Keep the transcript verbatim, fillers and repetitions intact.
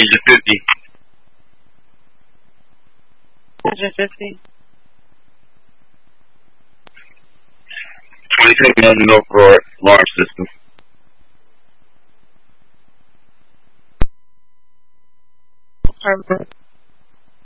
Ninja fifty. Ninja fifty. twenty-seven on the North Road alarm system. Harvard.